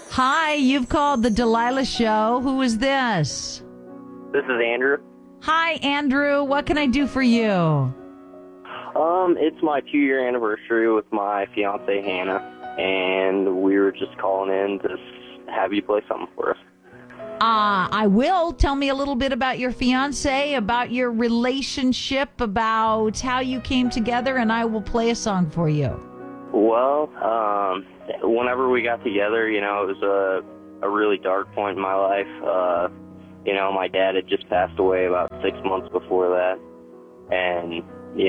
Hi, you've called the Delilah Show. Who is this? This is Andrew. Hi, Andrew. What can I do for you? It's my 2-year anniversary with my fiance Hannah, and we were just calling in to have you play something for us. I will. Tell me a little bit about your fiance, about your relationship, about how you came together, and I will play a song for you. Well, whenever we got together, it was a really dark point in my life. My dad had just passed away about 6 months before that, and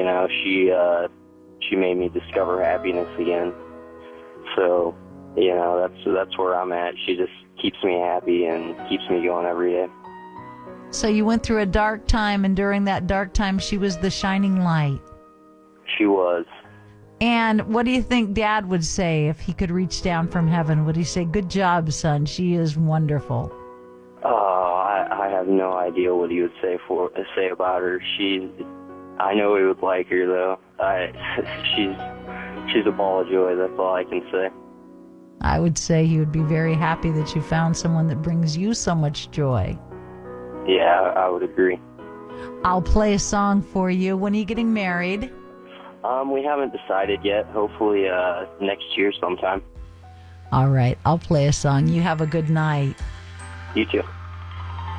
she made me discover happiness again. So, that's where I'm at. She just keeps me happy and keeps me going every day. So you went through a dark time, and during that dark time, she was the shining light. She was. And what do you think Dad would say if he could reach down from heaven? Would he say, "Good job, son, she is wonderful"? I have no idea what he would say about her. I know he would like her though. She's a ball of joy. That's all I can say. I would say he would be very happy that you found someone that brings you so much joy. Yeah, I would agree. I'll play a song for you. When are you getting married? We haven't decided yet. Hopefully next year sometime. All right, I'll play a song. You have a good night. You too.